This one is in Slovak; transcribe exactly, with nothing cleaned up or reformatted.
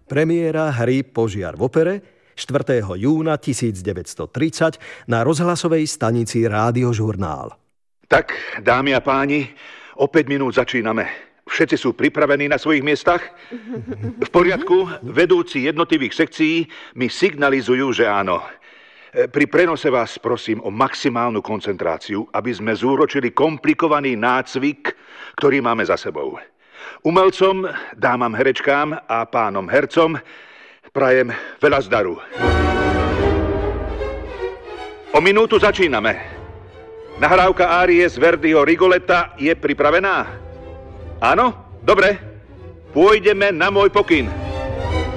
Premiéra hry Požiar v opere štvrtého júna tisícdeväťstotridsať na rozhlasovej stanici Rádiožurnál. Tak, dámy a páni, o päť minút začíname. Všetci sú pripravení na svojich miestach? V poriadku, vedúci jednotlivých sekcií mi signalizujú, že áno. Pri prenose vás prosím o maximálnu koncentráciu, aby sme zúročili komplikovaný nácvik, ktorý máme za sebou. Umelcom, dámam herečkám a pánom hercom prajem veľa zdaru. O minútu začíname. Nahrávka árie z Verdiho Rigoletta je pripravená? Áno? Dobre. Pôjdeme na môj pokyn.